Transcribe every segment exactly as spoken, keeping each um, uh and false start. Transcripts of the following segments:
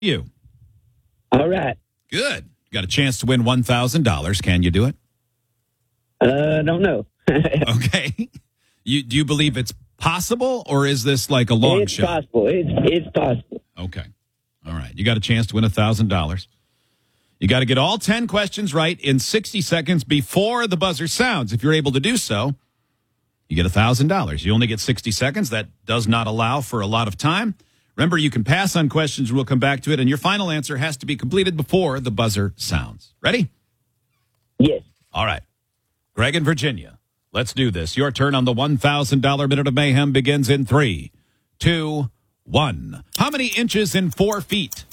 You. All right. Good. Got a chance to win one thousand dollars. Can you do it? Uh, don't know. Okay. You do you believe it's possible, or is this like a long it's shot? possible. It's it's possible. Okay. All right. You got a chance to win one thousand dollars. You got to get all ten questions right in sixty seconds before the buzzer sounds. If you're able to do so, you get one thousand dollars. You only get sixty seconds. That does not allow for a lot of time. Remember, you can pass on questions. We'll come back to it, and your final answer has to be completed before the buzzer sounds. Ready? Yes. All right. Greg in Virginia, let's do this. Your turn on the one thousand dollars Minute of Mayhem begins in three, two, one. How many inches in four feet?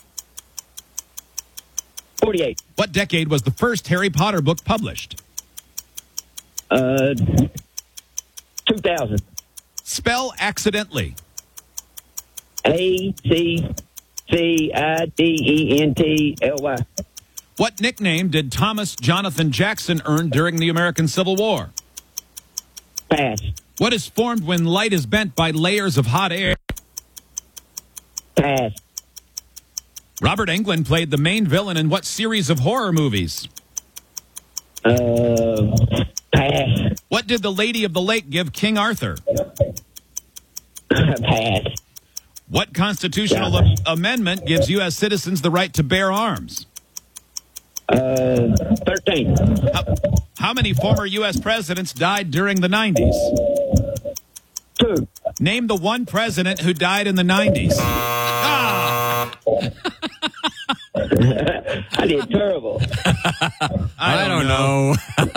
forty-eight. What decade was the first Harry Potter book published? Uh, two thousand. Spell accidentally. A C C I D E N T L Y. What nickname did Thomas Jonathan Jackson earn during the American Civil War? Pass. What is formed when light is bent by layers of hot air? Pass. Robert Englund played the main villain in what series of horror movies? Uh, pass. What did the Lady of the Lake give King Arthur? Pass. What constitutional Yeah. a- amendment gives U S citizens the right to bear arms? Uh, thirteen. How, how many former U S presidents died during the nineties? Two. Name the one president who died in the nineties. Ah! I did terrible. I don't know.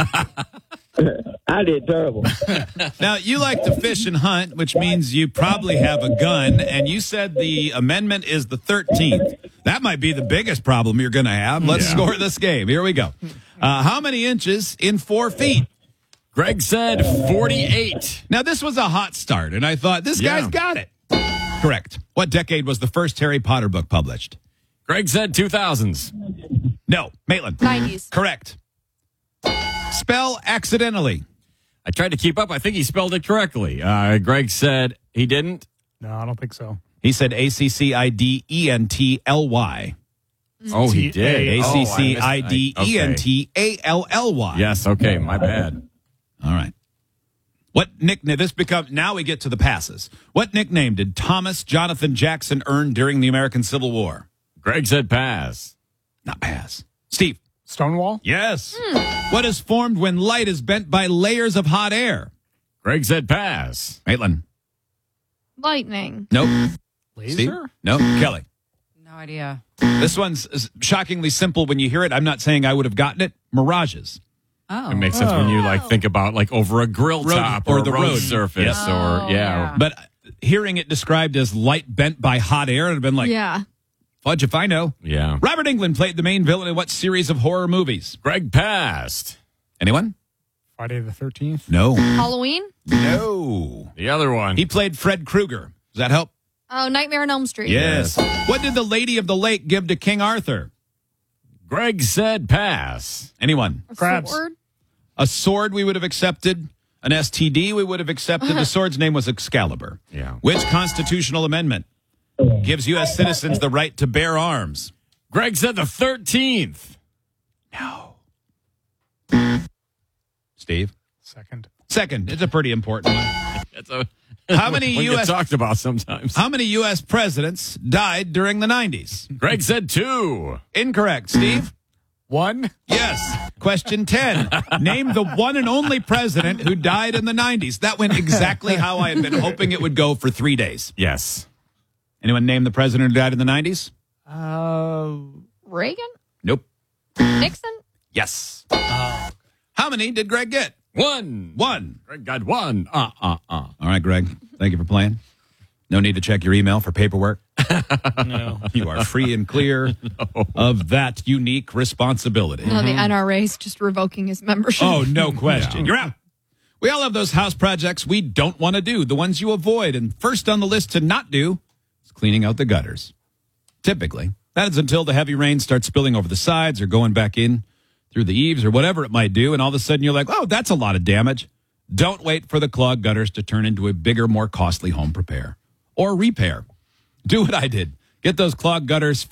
I did terrible. Now, you like to fish and hunt, which means you probably have a gun, and you said the amendment is the thirteenth. That might be the biggest problem you're going to have. Let's Yeah. score this game. Here we go. Uh, how many inches in four feet? Greg said forty-eight. Now, this was a hot start, and I thought, this Yeah. guy's got it. Correct. What decade was the first Harry Potter book published? Greg said two thousands. No. Maitland. nineties. Correct. Spell accidentally. I tried to keep up. I think he spelled it correctly. Uh, Greg said he didn't. No, I don't think so. He said A C C I D E N T L Y. Oh, he did. A C C Oh, I D E N T A L L Y. Yes, okay, my bad. All right. What nickname, this become, now we get to the passes. What nickname did Thomas Jonathan Jackson earn during the American Civil War? Greg said pass. Not pass. Steve. Stonewall? Yes. What is formed when light is bent by layers of hot air? Greg said pass. Maitland. Lightning. Nope. Laser? Steve? Nope. Kelly. No idea. This one's is shockingly simple when you hear it. I'm not saying I would have gotten it. Mirages. Oh. It makes sense when you like think about like over a grill Road- top or or, the a road, road. surface Yes. or Oh, yeah. yeah. But hearing it described as light bent by hot air, it would have been like, Yeah. fudge if I know. Yeah. Robert Englund played the main villain in what series of horror movies? Greg passed. Anyone? Friday the thirteenth? No. Halloween? No. The other one. He played Fred Krueger. Does that help? Oh, Nightmare on Elm Street. Yes. What did the Lady of the Lake give to King Arthur? Greg said pass. Anyone? A Crabs. sword? A sword we would have accepted. An S T D we would have accepted. The sword's name was Excalibur. Yeah. Which constitutional amendment gives U S citizens the right to bear arms? Greg said the thirteenth. No. Steve? Second. Second. It's a pretty important one. That's a How many one U S get talked about sometimes. How many U S presidents died during the nineties? Greg said two. Incorrect. Steve? One? Yes. Question ten. Name the one and only president who died in the nineties. That went exactly how I had been hoping it would go for three days. Yes. Anyone name the president who died in the nineties? Uh, Reagan? Nope. Nixon? Yes. How many did Greg get? One. One. Greg got one. Uh, uh, uh. All right, Greg. Thank you for playing. No need to check your email for paperwork. no. You are free and clear of that unique responsibility. No, the N R A's just revoking his membership. Oh, no question. You're out. We all have those house projects we don't want to do, the ones you avoid. And first on the list to not do is cleaning out the gutters. Typically. That is until the heavy rain starts spilling over the sides or going back in through the eaves or whatever it might do. And all of a sudden you're like, oh, that's a lot of damage. Don't wait for the clogged gutters to turn into a bigger, more costly home repair or repair. Do what I did. Get those clogged gutters